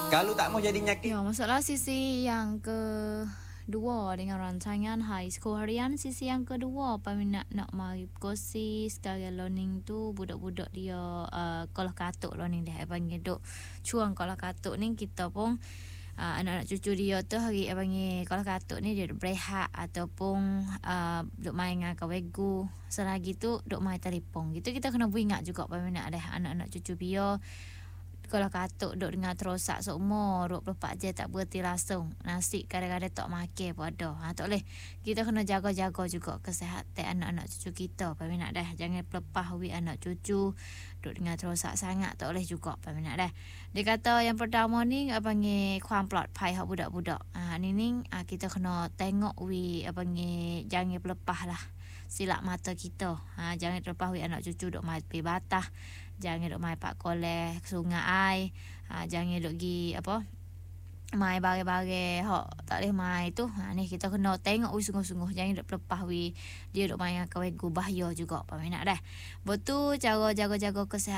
Kalau tak mau jadi nyakit. Ya, masalah sisi yang kedua dengan rancangan high school harian, sisi yang kedua peminat nak mari kosi sekali learning tu budak-budak dia kalau katuk learning dia panggil duk cuang kalau katuk ni kita pun anak-anak cucu dia tu hari panggil kalau katuk ni dia duk berehat ataupun duk main dengan kawegu selagi tu duk main telefon gitu kita kena beringat juga peminat dah anak-anak cucu dia kalau katuk duk dengar terosak seumur 24 jam tak berhenti langsung nasi kadang-kadang tak makan pun ada tak boleh kita kena jaga-jaga juga kesihatan anak-anak cucu kita peminat dah jangan pelepah wi anak cucu duk dengar terosak sangat tak boleh juga peminat dah dia kata yang pertama ni panggil kuam plot pai hak budak-budak ni kita kena tengok wi panggil jangan pelepah lah silap mata kita jangan terlepas wi anak cucu duk main pi batah jangan duk main pak koleh sungai jangan duk gi apa main bare-bare hok tak boleh main tu ni kita kena tengok wi sungguh-sungguh jangan duk pelepah wi dia duk main dengan kawan bahaya juga peminat dah betul cara jaga-jaga kesihatan